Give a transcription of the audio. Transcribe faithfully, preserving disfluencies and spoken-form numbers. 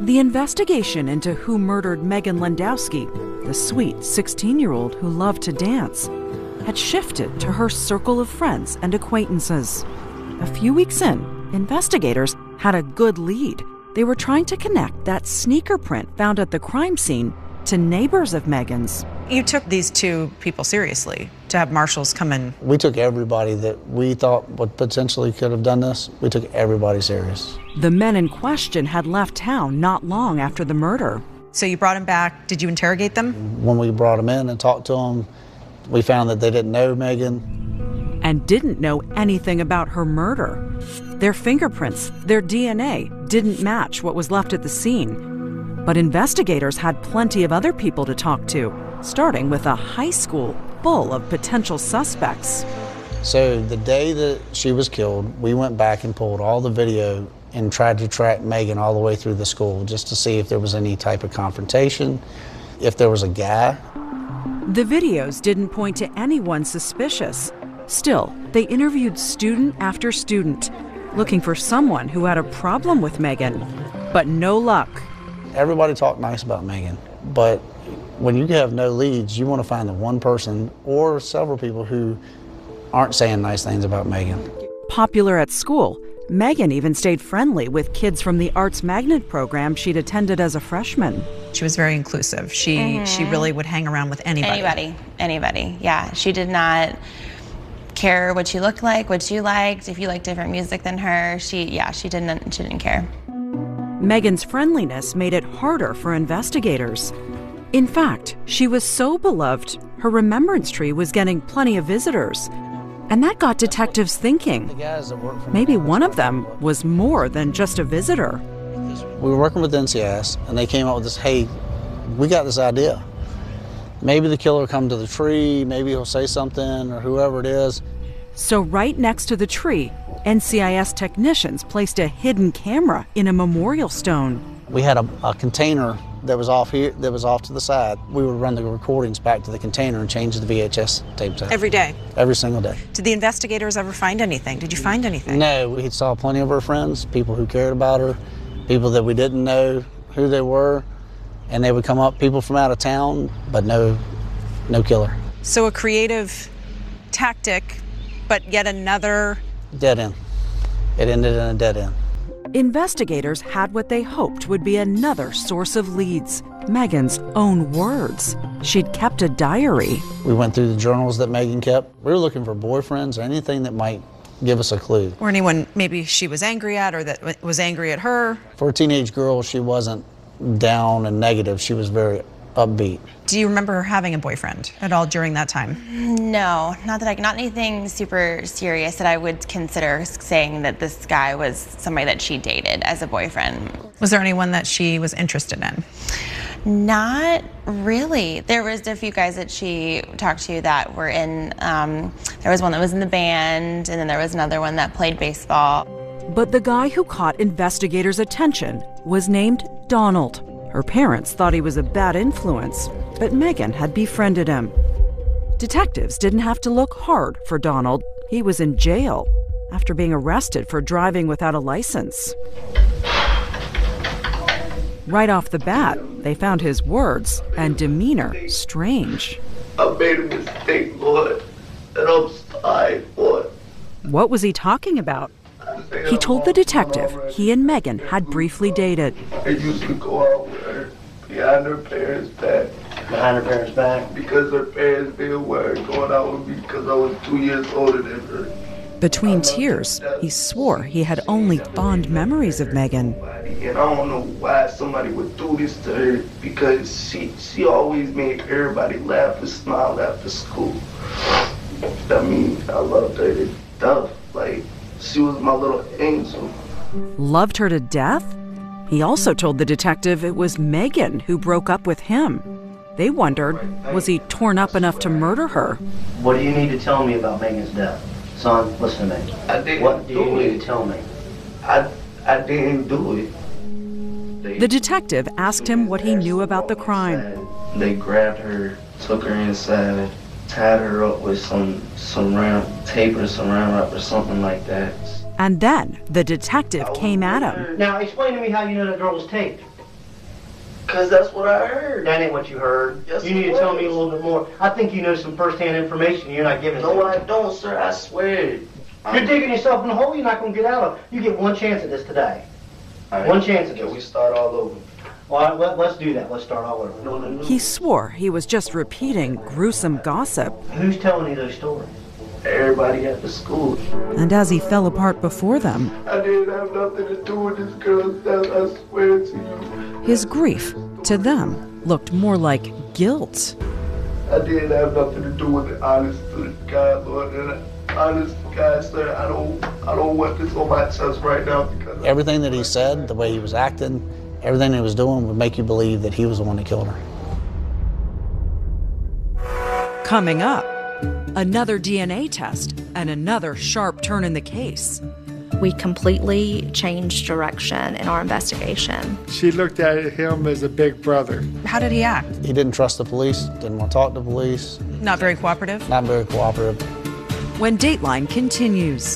The investigation into who murdered Megan Landowski, the sweet sixteen-year-old who loved to dance, had shifted to her circle of friends and acquaintances. A few weeks in, investigators had a good lead. They were trying to connect that sneaker print found at the crime scene to neighbors of Megan's. You took these two people seriously, to have marshals come in. We took everybody that we thought would potentially could have done this. We took everybody serious. The men in question had left town not long after the murder. So you brought them back. Did you interrogate them? When we brought them in and talked to them, we found that they didn't know Megan. And didn't know anything about her murder. Their fingerprints, their D N A, didn't match what was left at the scene. But investigators had plenty of other people to talk to, starting with a high school full of potential suspects. So the day that she was killed, we went back and pulled all the video and tried to track Megan all the way through the school just to see if there was any type of confrontation, if there was a guy. The videos didn't point to anyone suspicious. Still, they interviewed student after student, looking for someone who had a problem with Megan. But no luck. Everybody talked nice about Megan, but when you have no leads, you want to find the one person or several people who aren't saying nice things about Megan. Popular at school, Megan even stayed friendly with kids from the Arts Magnet program she'd attended as a freshman. She was very inclusive. She mm-hmm. she really would hang around with anybody. Anybody, anybody, yeah. She did not care what you looked like, what you liked, if you liked different music than her. She, yeah, she didn't, she didn't care. Megan's friendliness made it harder for investigators. In fact, she was so beloved, her remembrance tree was getting plenty of visitors. And that got detectives thinking. Maybe one of them was more than just a visitor. We were working with N C I S, and they came up with this, hey, we got this idea. Maybe the killer will come to the tree, maybe he'll say something, or whoever it is. So right next to the tree, N C I S technicians placed a hidden camera in a memorial stone. We had a, a container that was off here, that was off to the side. We would run the recordings back to the container and change the V H S tapes out. Every day? Every single day. Did the investigators ever find anything? Did you find anything? No, we saw plenty of her friends, people who cared about her, people that we didn't know who they were, and they would come up, people from out of town, but no, no killer. So a creative tactic, but yet another... Dead end. It ended in a dead end. Investigators had what they hoped would be another source of leads, Megan's own words. She'd kept a diary. We went through the journals that Megan kept. We were looking for boyfriends or anything that might give us a clue. Or anyone maybe she was angry at or that was angry at her. For a teenage girl, she wasn't down and negative. She was very upbeat. Do you remember her having a boyfriend at all during that time? No, not that I, not anything super serious that I would consider saying that this guy was somebody that she dated as a boyfriend. Was there anyone that she was interested in? Not really. There was a few guys that she talked to that were in, um, there was one that was in the band, and then there was another one that played baseball. But the guy who caught investigators' attention was named Donald. Her parents thought he was a bad influence, but Megan had befriended him. Detectives didn't have to look hard for Donald. He was in jail after being arrested for driving without a license. Right off the bat, they found his words and demeanor strange. I made a mistake, Lord, and I'm sorry, Lord. What was he talking about? He told the detective he and Megan had briefly dated. I used to go out with her behind her parents' back. Behind her parents' back? Because her parents didn't want her going out with me because I was two years older than her. Between tears, he swore he had only fond memories of Megan. And I don't know why somebody would do this to her, because she, she always made everybody laugh and smile after school. I mean, I loved her to death. Like, she was my little angel. Loved her to death? He also told the detective it was Megan who broke up with him. They wondered, was he torn up enough to murder her? What do you need to tell me about Megan's death? Son, listen to me. I didn't what do you do need it. to tell me? I, I didn't do it. They, the detective asked him what he knew about the crime. They grabbed her, took her inside, tied her up with some some round tape or saran wrap or something like that. And then the detective came at him. Now, explain to me how you know that girl was taped. Because that's what I heard. That ain't what you heard. Yes, you need it to tell me a was. little bit more. I think you know some first-hand information you're not giving it to No, me. I don't, sir. I swear. You're digging yourself in a hole you're not going to get out of. You get one chance at this today. All right. One chance at Can we this. start all over? All right, let, let's do that. Let's start all over. No, no, no. He swore he was just repeating gruesome gossip. Who's telling you those stories? Everybody at the school. And as he fell apart before them, I didn't have nothing to do with this girl's death, I swear to you. his grief, to them, looked more like guilt. I didn't have nothing to do with it, honest to God, Lord. And I, honest to God, sir, I don't, I don't want this on my chest right now because Everything that he said, the way he was acting, everything he was doing would make you believe that he was the one that killed her. Coming up, another D N A test and another sharp turn in the case. We completely changed direction in our investigation. She looked at him as a big brother. How did he act? He didn't trust the police, didn't want to talk to the police, Not very cooperative? not very cooperative. When Dateline continues.